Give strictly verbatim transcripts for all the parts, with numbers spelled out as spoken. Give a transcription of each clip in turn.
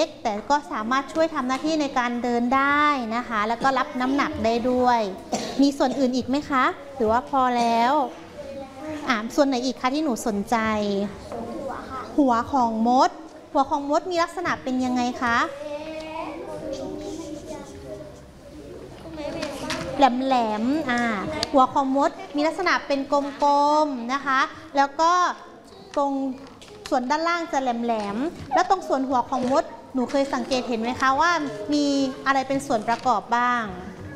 กแต่ก็สามารถช่วยทำหน้าที่ในการเดินได้นะคะแล้วก็รับน้ำหนักได้ด้วยมีส่วนอื่นอีกไหมคะหรือว่าพอแล้วอ่าส่วนไหนอีกคะที่หนูสนใจหัวของมดหัวของมดมีลักษณะเป็นยังไงคะแหลมแหลมอ่าหัวของมดมีลักษณะเป็นกลมๆนะคะแล้วก็ตรงส่วนด้านล่างจะแหลมๆแล้วตรงส่วนหัวของมดหนูเคยสังเกตเห็นไหมคะว่ามีอะไรเป็นส่วนประกอบบ้าง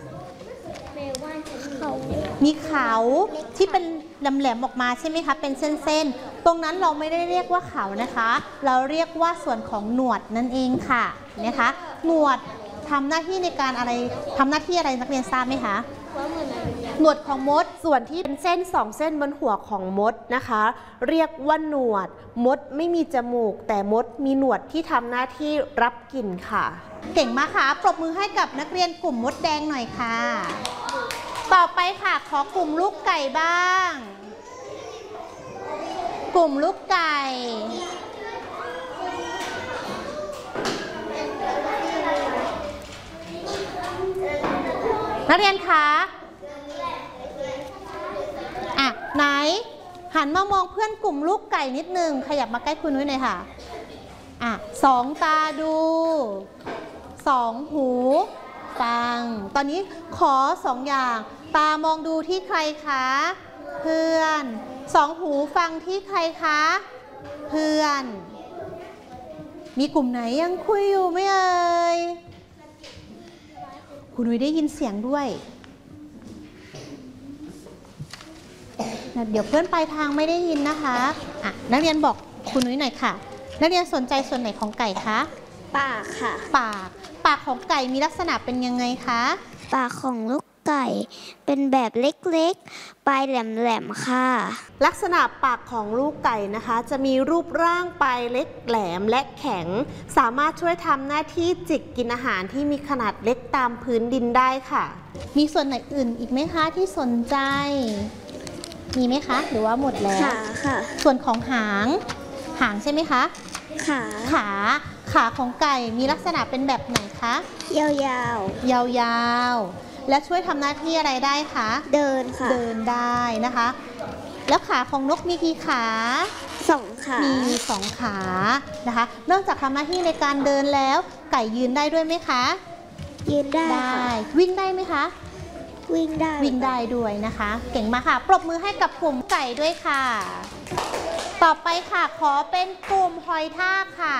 มีเขาที่เป็นแหลมๆออกมาใช่ไหมคะเป็นเส้นๆตรงนั้นเราไม่ได้เรียกว่าเขานะคะเราเรียกว่าส่วนของหนวดนั่นเองค่ะนะคะหนวดทำหน้าที่ในการอะไรทำหน้าที่อะไรนักเรียนทราบไหมคะหนวดของมดส่วนที่เป็นเส้นสองเส้นบนหัวของมดนะคะเรียกว่าหนวดมดไม่มีจมูกแต่มดมีหนวดที่ทำหน้าที่รับกลิ่นค่ะเก่งมากค่ะปรบมือให้กับนักเรียนกลุ่มมดแดงหน่อยค่ะต่อไปค่ะขอกลุ่มลูกไก่บ้างกลุ่มลูกไก่นักเรียนคะอ่ะไหนหันมามองเพื่อนกลุ่มลูกไก่นิดนึงขยับมาใกล้คุณนุ้ยหน่อยค่ะอ่ะสองตาดูสองหูฟังตอนนี้ขอสองอย่างตามองดูที่ใครคะเพื่อนสองหูฟังที่ใครคะเพื่อนมีกลุ่มไหนยังคุยอยู่ไหมเอ่ยคุณนุ้ยได้ยินเสียงด้วยเดี๋ยวเพื่อนปลายทางไม่ได้ยินนะคะอ่ะนักเรียนบอกคุณนุ้ยหน่อยค่ะนักเรียนสนใจส่วนไหนของไก่คะปากค่ะปากปากของไก่มีลักษณะเป็นยังไงคะปากของลูกไก่เป็นแบบเล็กๆปลายแหลมๆค่ะลักษณะปากของลูกไก่นะคะจะมีรูปร่างปลายเล็กแหลมและแข็งสามารถช่วยทำหน้าที่จิกกินอาหารที่มีขนาดเล็กตามพื้นดินได้ค่ะมีส่วนไหนอื่นอีกไหมคะที่สนใจมีไหมคะหรือว่าหมดแล้วขาค่ะส่วนของหางหางใช่ไหมคะขาขาขาของไก่มีลักษณะเป็นแบบไหนคะยาวยาวยาวยาวและช่วยทำหน้าที่อะไรได้คะเดินค่ะเดินได้นะคะแล้วขาของนกมีกี่ขาสองขามีสองขานะคะนอกจากทำหน้าที่ในการเดินแล้วไก่ยืนได้ด้วยไหมคะยืนได้ได้วิ่งได้ไหมคะวิ่งได้วิ่งได้ด้วยนะคะเก่งมากค่ะปรบมือให้กับกลุ่มไก่ด้วยค่ะต่อไปค่ะขอเป็นกลุ่มหอยทากค่ะ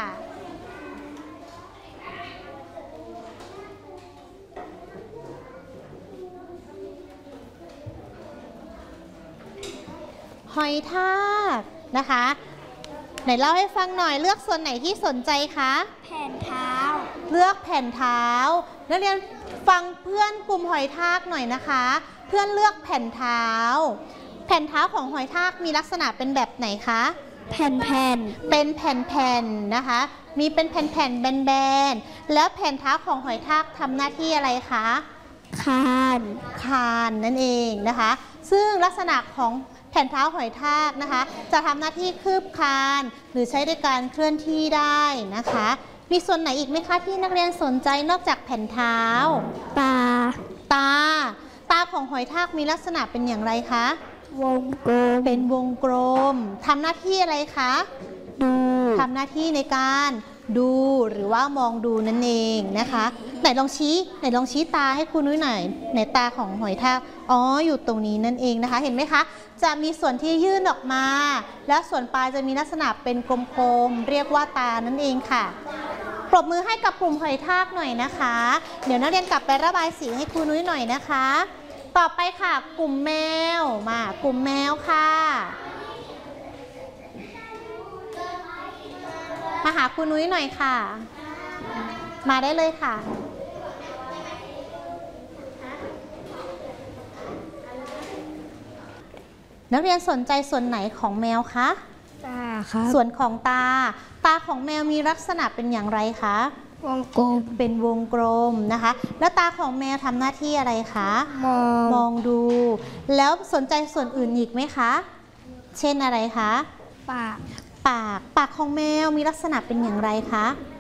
หอยทากนะคะไหนเล่าให้ฟังหน่อยเลือกส่วนไหนที่สนใจคะแผ่นเท้าเลือกแผ่นเท้านักเรียนฟังเพื่อนกลุ่มหอยทากหน่อยนะคะเพื่อนเลือกแผ่นเท้าแผ่นเท้าของหอยทากมีลักษณะเป็นแบบไหนคะแผ่นแผ่นเป็นแผ่นๆนะคะมีเป็นแผ่นๆแบนๆแล้วแผ่นเท้าของหอยทากทำหน้าที่อะไรคะคานคานนั่นเองนะคะซึ่งลักษณะของแผ่นเท้าหอยทากนะคะจะทำหน้าที่คืบคานหรือใช้ในการเคลื่อนที่ได้นะคะมีส่วนไหนอีกไหมคะที่นักเรียนสนใจนอกจากแผ่นเท้าตาตาตาของหอยทากมีลักษณะเป็นอย่างไรคะวงกลมเป็นวงกลมทำหน้าที่อะไรคะดูทำหน้าที่ในการดูหรือว่ามองดูนั่นเองนะคะไหนลองชี้ไหนลองชี้ตาให้คุณนุ้ยหน่อยไหนตาของหอยทากอ๋ออยู่ตรงนี้นั่นเองนะคะเห็นไหมคะจะมีส่วนที่ยื่นออกมาแล้วส่วนปลายจะมีลักษณะเป็นกลมๆเรียกว่าตานั่นเองค่ะปรบมือให้กับกลุ่มหอยทากหน่อยนะคะเดี๋ยวนักเรียนกลับไประบายสีให้คุณนุ้ยหน่อยนะคะต่อไปค่ะกลุ่มแมวมากลุ่มแมวค่ะมาหาคุณนุ้ยหน่อยค่ะมาได้เลยค่ะนักเรียนสนใจส่วนไหนของแมวคะตาครับส่วนของตาตาของแมวมีลักษณะเป็นอย่างไรคะวงกลมเป็นวงกลมนะคะแล้วตาของแมวทำหน้าที่อะไรคะมองมองดูแล้วสนใจส่วนอื่นอีกไหมคะเช่นอะไรคะปากปากปากของแมวมีลักษณะเป็นอย่างไรคะ